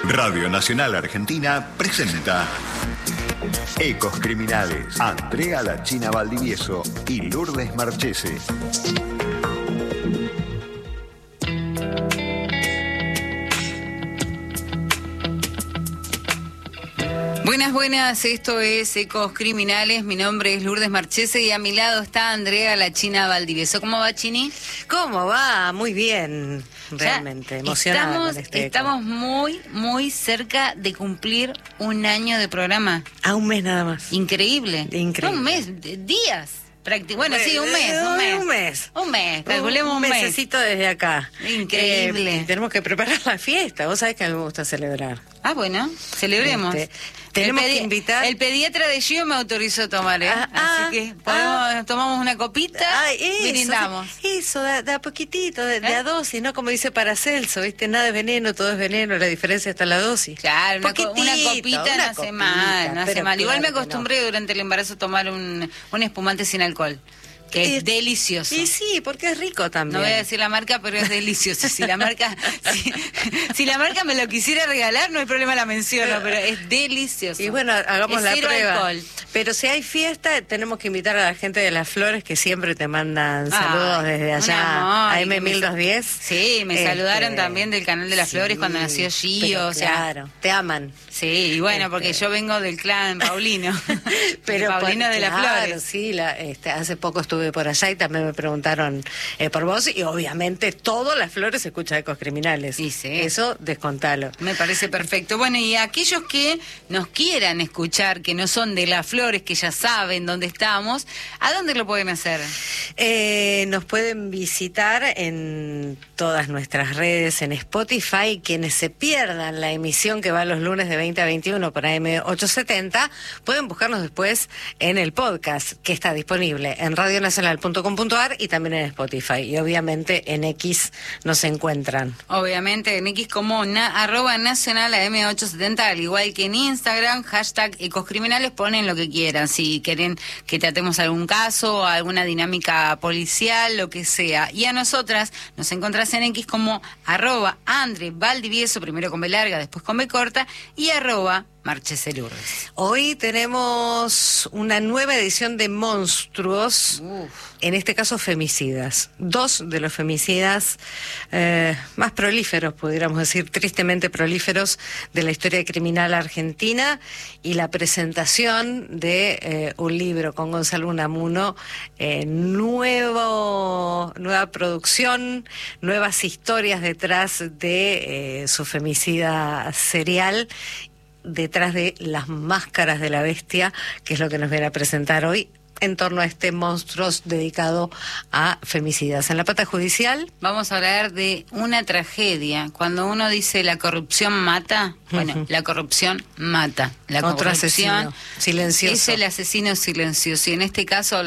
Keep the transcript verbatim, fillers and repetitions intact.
Radio Nacional Argentina presenta Ecos Criminales. Andrea La China Valdivieso y Lourdes Marchese. Buenas, buenas, esto es Ecos Criminales, mi nombre es Lourdes Marchese y a mi lado está Andrea La China Valdivieso. ¿Cómo va, Chini? ¿Cómo va? Muy bien, realmente, ya emocionada estamos, con este estamos muy, muy cerca de cumplir un año de programa. A un mes nada más. Increíble. Increíble. Un mes, días. Prácti- bueno, sí, un mes, un mes. Un mes. Un mes, calculemos un, un mes. mesecito desde acá. Increíble. Eh, tenemos que preparar la fiesta. Vos sabés que a mí me gusta celebrar. Ah, bueno, celebremos. Este, tenemos el pedi- que invitar... El pediatra de Gio me autorizó a tomar, ¿eh? Ah, Así ah, que podemos, ah. tomamos una copita Ay, y eso, brindamos. Eso, de, de a poquitito, de, de ¿Eh? a dosis, ¿no? Como dice Paracelso, ¿viste? Nada es veneno, todo es veneno, la diferencia está en la dosis. Claro, una, co- una Poquitito, copita una no hace copita, mal, no hace pero mal. Igual me claro que acostumbré durante el embarazo a tomar un, un espumante sin alcohol, que es, Es- delicioso. Y sí, porque es rico también. No voy a decir la marca, pero es delicioso. Si la marca, si, si la marca me lo quisiera regalar, no hay problema, la menciono, pero es delicioso. Y bueno, hagamos Es la cero prueba. alcohol. Pero si hay fiesta, tenemos que invitar a la gente de Las Flores, que siempre te mandan saludos Ay, desde un allá, amor, a y que M me- mil doscientos diez. Sí, me Este, saludaron también del canal de Las Flores sí, cuando nació Gio, pero o sea, claro, te aman. sí, y bueno, Este. porque yo vengo del clan Paulino, Pero de Paulino por- de Las claro, Flores. sí, la, este, hace poco estuve por allá y también me preguntaron eh, por vos, y obviamente todas Las Flores se escucha Ecos Criminales. Y sí. Eso, descontalo. Me parece perfecto. Bueno, y aquellos que nos quieran escuchar, que no son de Las Flores, que ya saben dónde estamos, ¿a dónde lo pueden hacer? Eh, nos pueden visitar en todas nuestras redes, en Spotify. Quienes se pierdan la emisión que va los lunes de veinte a veintiuno por A M ochocientos setenta, pueden buscarnos después en el podcast, que está disponible en radio nacional punto com punto a r y también en Spotify. Y obviamente en X nos encuentran. Obviamente en X como na, arroba nacional A M ochocientos setenta, al igual que en Instagram, hashtag Ecoscriminales, ponen lo que quieran. Si quieren que tratemos algún caso, alguna dinámica policial, lo que sea. Y a nosotras nos encontrás en X como arroba Andre Valdivieso, primero con B larga, después con B corta, y arroba Marchese Lourdes. Hoy tenemos una nueva edición de Monstruos, Uf. en este caso femicidas. Dos de los femicidas eh, más prolíferos, pudiéramos decir, tristemente prolíferos de la historia criminal argentina, y la presentación de eh, un libro con Gonzalo Unamuno, eh, nuevo, nueva producción, nuevas historias detrás de eh, su femicida serial, detrás de las máscaras de la bestia, que es lo que nos viene a presentar hoy en torno a este Monstruos dedicado a femicidas. En la pata judicial Vamos a hablar de una tragedia. Cuando uno dice la corrupción mata, bueno, Ujú. la corrupción mata. La Otro corrupción asesino silencioso. es el asesino silencioso. Y en este caso